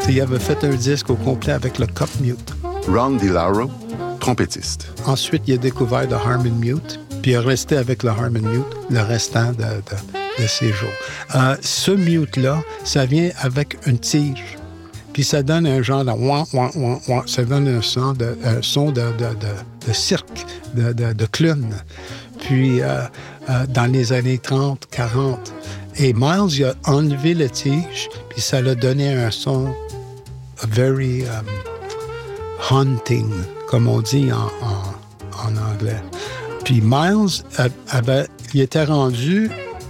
Il avait fait un disque au complet avec le cup mute. Ron DiLauro, trompettiste. Ensuite, il a découvert le Harmon Mute, puis il est resté avec le Harmon Mute le restant de ses jours. Ce mute-là, ça vient avec une tige. Puis ça donne un genre de ouin, ouin, ouin, ouin. Ça donne un son de cirque, de clown. Puis dans les années 30, 40. Et Miles, il a enlevé la tige, puis ça l'a donné un son very haunting, comme on dit en anglais. Puis Miles, il était rendu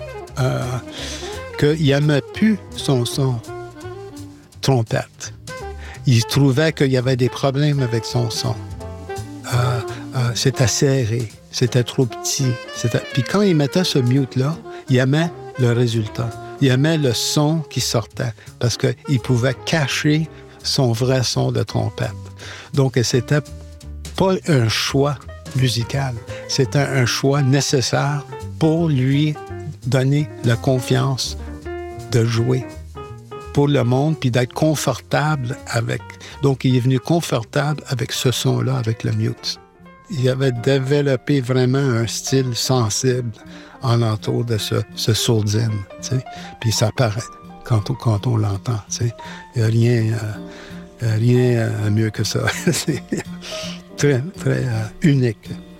qu'il n'aimait plus son son trompette. Il trouvait qu'il y avait des problèmes avec son son. C'était serré, c'était trop petit. Puis quand il mettait ce mute-là, il aimait le résultat. Il aimait le son qui sortait parce qu'il pouvait cacher son vrai son de trompette. Donc, c'était pas un choix musical. C'était un choix nécessaire pour lui donner la confiance de jouer pour le monde puis d'être confortable avec. Donc, il est venu confortable avec ce son-là, avec le mute. Il avait développé vraiment un style sensible en entour de ce sourdine, tu sais. Puis ça paraît quand on l'entend, tu sais. Il n'y a rien mieux que ça. C'est très, très unique.